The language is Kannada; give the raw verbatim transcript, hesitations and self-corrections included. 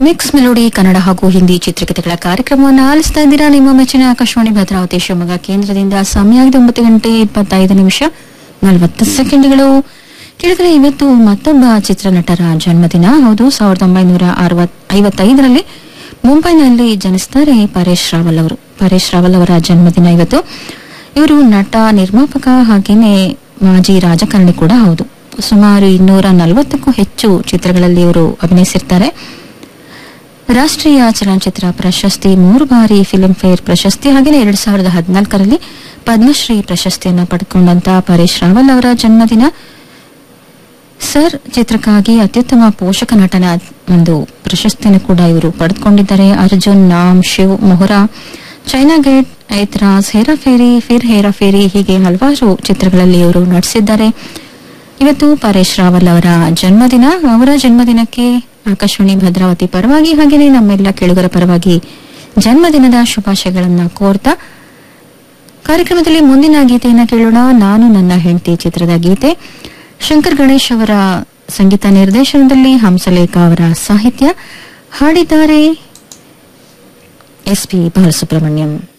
ಮಿಕ್ಸ್ ಮೆಲೋಡಿ ಕನ್ನಡ ಹಾಗೂ ಹಿಂದಿ ಚಿತ್ರಕಥೆಗಳ ಕಾರ್ಯಕ್ರಮವನ್ನು ಆಲಿಸ್ತಾ ಇದ್ದೀರಾ. ನಿಮ್ಮ ಮೆಚ್ಚಿನ ಆಕಾಶವಾಣಿ ಭದ್ರಾವತಿ ಶಿವಮೊಗ್ಗ ಕೇಂದ್ರದಿಂದ ಸಮಯ ಆಗಿದೆ ಒಂಬತ್ತು ಗಂಟೆ ಇಪ್ಪತ್ತೈದು ನಿಮಿಷ ನಲವತ್ತು ಸೆಕೆಂಡ್ಗಳು. ಕೇಳಿದ್ರೆ ಇವತ್ತು ಮತ್ತೊಬ್ಬ ಚಿತ್ರನಟರ ಜನ್ಮದಿನ. ಹೌದು, ಸಾವಿರದ ಒಂಬೈನೂರ ಅರವತ್ ಐವತ್ತೈದರಲ್ಲಿ ಮುಂಬೈನಲ್ಲಿ ಜನಿಸ್ತಾರೆ ಪರೇಶ್ ರಾವಲ್ ಅವರು. ಪರೇಶ್ ರಾವಲ್ ಅವರ ಜನ್ಮದಿನ ಇವತ್ತು. ಇವರು ನಟ, ನಿರ್ಮಾಪಕ ಹಾಗೇನೆ ಮಾಜಿ ರಾಜಕಾರಣಿ ಕೂಡ ಹೌದು. ಸುಮಾರು ಇನ್ನೂರ ನಲವತ್ತಕ್ಕೂ ಹೆಚ್ಚು ಚಿತ್ರಗಳಲ್ಲಿ ಇವರು ಅಭಿನಯಿಸಿರ್ತಾರೆ. ರಾಷ್ಟ್ರೀಯ ಚಲನಚಿತ್ರ ಪ್ರಶಸ್ತಿ, ಮೂರು ಬಾರಿ ಫಿಲ್ಮ್ ಫೇರ್ ಪ್ರಶಸ್ತಿ ಹಾಗೆಯೇ ಎರಡ್ ಸಾವಿರದ ಹದಿನಾಲ್ಕರಲ್ಲಿ ಪದ್ಮಶ್ರೀ ಪ್ರಶಸ್ತಿಯನ್ನು ಪಡೆದುಕೊಂಡಂತಹ ಪರೇಶ್ ರಾವಲ್ ಅವರ ಜನ್ಮದಿನ. ಸರ್ ಚಿತ್ರಕ್ಕಾಗಿ ಅತ್ಯುತ್ತಮ ಪೋಷಕ ನಟನ ಒಂದು ಪ್ರಶಸ್ತಿಯನ್ನು ಕೂಡ ಇವರು ಪಡೆದುಕೊಂಡಿದ್ದಾರೆ. ಅರ್ಜುನ್, ನಾಮ್, ಶಿವ್, ಮೊಹರಾ, ಚೈನಾ ಗೇಟ್, ಐತ್ರಾಸ್, ಹೇರಾಫೇರಿ, ಫಿರ್ ಹೇರಾಫೇರಿ ಹೀಗೆ ಹಲವಾರು ಚಿತ್ರಗಳಲ್ಲಿ ಇವರು ನಟಿಸಿದ್ದಾರೆ. ಇವತ್ತು ಪರೇಶ್ ರಾವಲ್ ಅವರ ಜನ್ಮದಿನ. ಅವರ ಜನ್ಮದಿನಕ್ಕೆ ಆಕಾಶವಾಣಿ ಭದ್ರಾವತಿ ಪರವಾಗಿ ಹಾಗೆಯೇ ನಮ್ಮೆಲ್ಲ ಕೇಳುಗರ ಪರವಾಗಿ ಜನ್ಮದಿನದ ಶುಭಾಶಯಗಳನ್ನು ಕೋರ್ತಾ ಕಾರ್ಯಕ್ರಮದಲ್ಲಿ ಮುಂದಿನ ಗೀತೆಯನ್ನು ಕೇಳೋಣ. ನಾನು ನನ್ನ ಹೆಂಡತಿ ಚಿತ್ರದ ಗೀತೆ. ಶಂಕರ್ ಗಣೇಶ್ ಅವರ ಸಂಗೀತ ನಿರ್ದೇಶನದಲ್ಲಿ ಹಂಸಲೇಖ ಅವರ ಸಾಹಿತ್ಯ. ಹಾಡಿದ್ದಾರೆ ಎಸ್ ಪಿ ಬಾಲಸುಬ್ರಹ್ಮಣ್ಯಂ.